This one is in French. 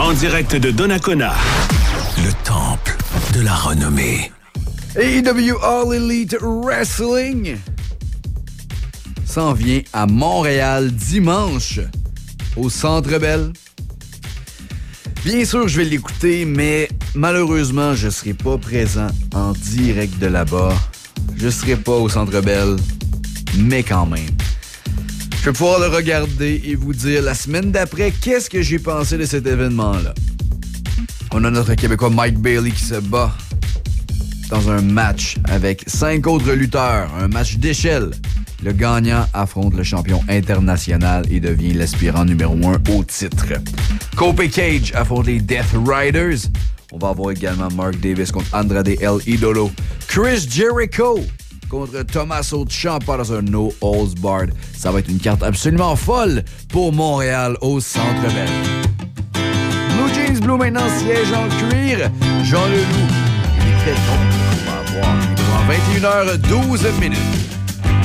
En direct de Donnacona, le temple de la renommée. AEW All Elite Wrestling s'en vient à Montréal dimanche au Centre Bell. Bien sûr, je vais l'écouter, mais malheureusement, je ne serai pas présent en direct de là-bas. Je ne serai pas au Centre Bell, mais quand même. Je vais pouvoir le regarder et vous dire la semaine d'après qu'est-ce que j'ai pensé de cet événement-là. On a notre Québécois Mike Bailey qui se bat dans un match avec 5 autres lutteurs, un match d'échelle. Le gagnant affronte le champion international et devient l'aspirant numéro 1 au titre. Kobe Cage affronte les Death Riders. On va avoir également Mark Davis contre Andrade El Idolo. Chris Jericho contre Tommaso Ciampa dans un No Holds Barred. Ça va être une carte absolument folle pour Montréal au Centre Bell. Blue Jeans Blue maintenant siège en cuir. Jean Leloup. Il est très bon. On va voir. Il est en 21h12 minutes.